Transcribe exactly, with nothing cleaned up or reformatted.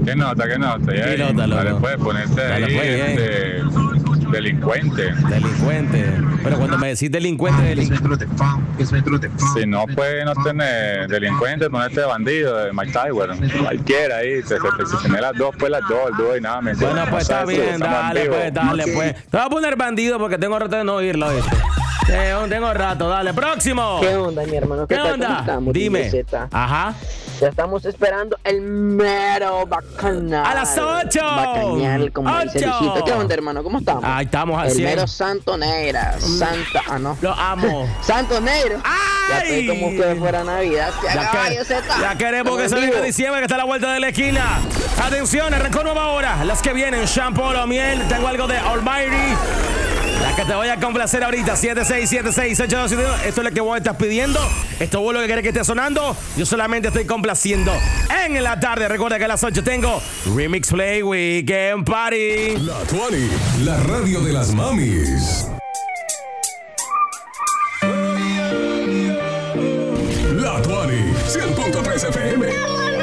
¿Qué nota, qué nota? Ya ¿Qué nota, loco? Dale, puedes ponerte Dale, ahí, pues, este, delincuente. Delincuente. Pero cuando me decís delincuente, delincuente. Si no puedes no tener delincuente, ponerte bandido, de Mike Tyson, cualquiera ahí, te, te, te, si tenés las dos, pues las dos, el dúo y nada, ¿me entiendes? Bueno, pues O sea, está eso, bien, estamos en dale, vivo. pues, dale, Ok. pues. Te voy a poner bandido porque tengo rato de no oírlo, ¿viste? Tengo, tengo rato, dale. Próximo. ¿Qué onda, mi hermano? ¿Qué, ¿Qué tal? ¿Cómo onda? estamos, Dime. D J Z? Ajá. Ya estamos esperando el mero bacanal. A las ocho. Bacañal, como dice Ocho. Luisito. ¿Qué onda, hermano? ¿Cómo estamos? Ahí estamos al El cien. mero Santo Negra. Santa. Ah, no. Lo amo. Santo Negro. Ya ¡Ay! estoy como que fuera Navidad. Ya, Ya, caballo, que- Z. ya queremos que Estamos se en venga vivo. diciembre, que está a la vuelta de la esquina. Atención, arrancó nueva hora. Las que vienen, shampoo, la miel. Tengo algo de Almighty. La que te voy a complacer ahorita, siete seis siete seis ocho dos siete uno. Esto es lo que vos estás pidiendo. Esto es lo que querés que esté sonando. Yo solamente estoy complaciendo. En la tarde, recuerda que a las ocho tengo Remix Play Weekend Party. La veinte, la radio de las mamis. La veinte, cien punto tres F M.